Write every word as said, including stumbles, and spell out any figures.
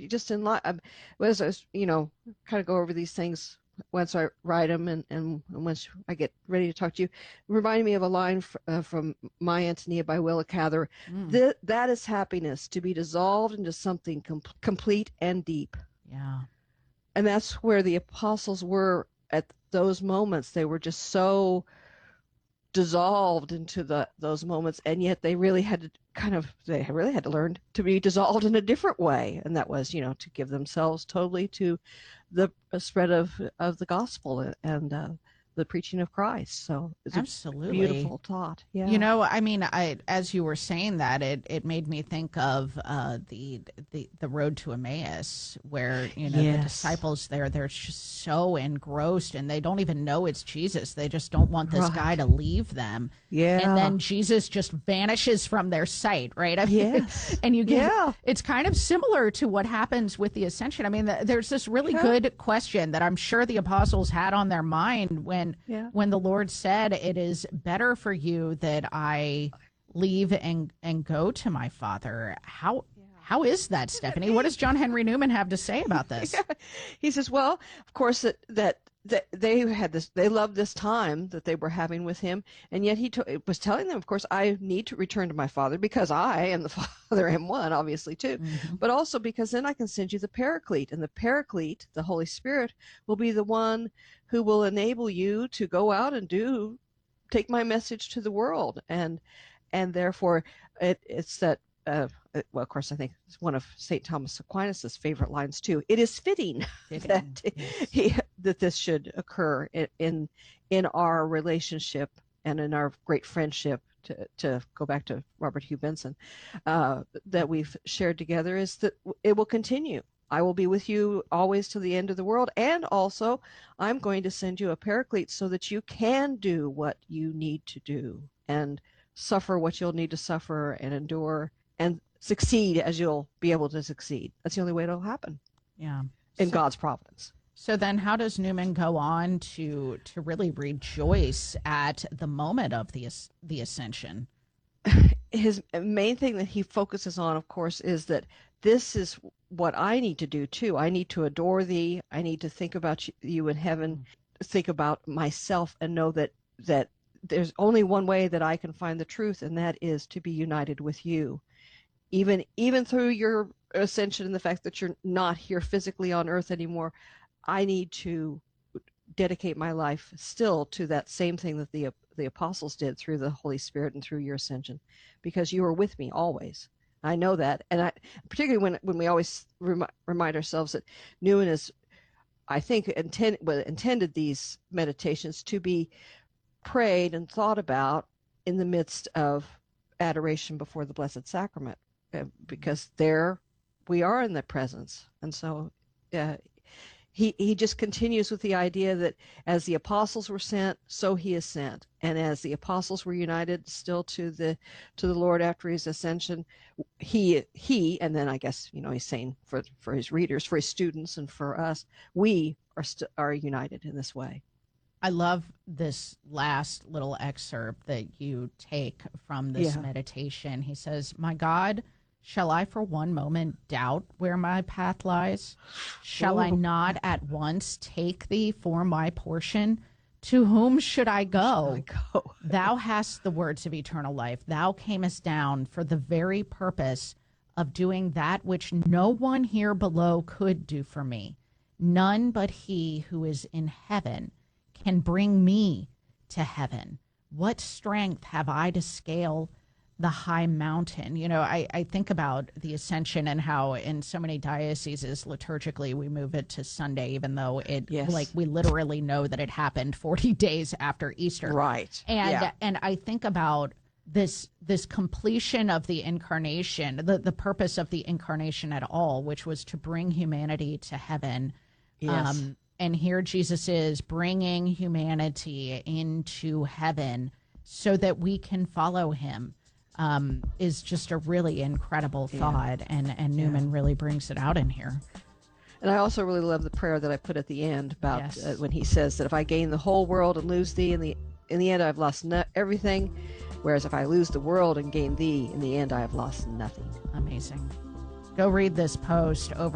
just in life, as I was, you know, kind of go over these things once I write them and, and, and once I get ready to talk to you, reminding me of a line f- uh, from My Antonia by Willa Cather. Mm, Th- that is happiness, to be dissolved into something com- complete and deep. yeah. And that's where the apostles were at those moments. They were just so dissolved into the those moments, and yet they really had to kind of they really had to learn to be dissolved in a different way, and that was, you know, to give themselves totally to the spread of of the gospel and uh, the preaching of Christ. So it's a Absolutely. beautiful thought. You Yeah. know, I mean, I as you were saying that, it it made me think of uh, the the the road to Emmaus, where you know the Yes. disciples there they're just so engrossed and they don't even know it's Jesus. They just don't want this guy Right. to leave them, and Yeah. then Jesus just vanishes from their sight, right? I mean, Yes. and you get Yeah. it's kind of similar to what happens with the ascension. I mean, th- there's this really Yeah. good question that I'm sure the apostles had on their mind when Yeah. when the Lord said, "It is better for you that I leave and and go to my Father." How how is that, What does that Stephanie? What mean? does John Henry Newman have to say about this? Yeah. He says, well, of course that that that they had this, they loved this time that they were having with him, and yet he to, was telling them, of course, I need to return to my Father because I and the Father am one, obviously too, Hmm. but also because then I can send you the Paraclete, and the Paraclete, the Holy Spirit, will be the one who will enable you to go out and do take my message to the world, and and therefore it, it's that uh, uh, well, of course, I think it's one of Saint Thomas Aquinas's favorite lines too. It is fitting Fitting, that yes. he, that this should occur in, in in our relationship and in our great friendship. To, to go back to Robert Hugh Benson, uh, that we've shared together, is that it will continue. I will be with you always to the end of the world, and also I'm going to send you a paraclete so that you can do what you need to do and suffer what you'll need to suffer and endure and succeed as you'll be able to succeed. That's the only way it'll happen Yeah. in So God's providence. so then how does Newman go on to to really rejoice at the moment of the as- the ascension? His main thing that he focuses on, of course, is that this is what I need to do too. I need to adore thee. I need to think about you in heaven, Mm. think about myself, and know that that there's only one way that I can find the truth, and that is to be united with you. Even even through your ascension and the fact that you're not here physically on earth anymore, I need to dedicate my life still to that same thing that the the apostles did through the Holy Spirit and through your ascension, because you are with me always. I know that, and I particularly when when we always remi- remind ourselves that Newman is, I think, intend, well, intended these meditations to be prayed and thought about in the midst of adoration before the Blessed Sacrament, uh, because there we are in the presence, and so uh, he he just continues with the idea that as the apostles were sent, so he is sent, and as the apostles were united still to the to the Lord after his ascension, he he and then I guess, you know, he's saying for for his readers, for his students, and for us, we are st- are united in this way. I love this last little excerpt that you take from this Yeah. meditation. He says, "My God, shall I for one moment doubt where my path lies? Shall I Oh, not at once take thee for my portion? To whom should I should I go? go? Thou hast the words of eternal life. Thou camest down for the very purpose of doing that which no one here below could do for me. None but he who is in heaven can bring me to heaven. What strength have I to scale the high mountain?" You know, I, I think about the ascension and how in so many dioceses liturgically we move it to Sunday, even though it like Yes. we literally know that it happened forty days after Easter. Right. Yeah. And and I think about this this completion of the incarnation, the, the purpose of the incarnation at all, which was to bring humanity to heaven. Yes. Um, and here Jesus is bringing humanity into heaven so that we can follow him, um, is just a really incredible Yeah. thought. And, and Yeah. Newman really brings it out in here. And I also really love the prayer that I put at the end about uh, Yes. when he says that if I gain the whole world and lose thee, in the in the end I've lost no- everything, whereas if I lose the world and gain thee, in the end I have lost nothing. Amazing. Go read this post over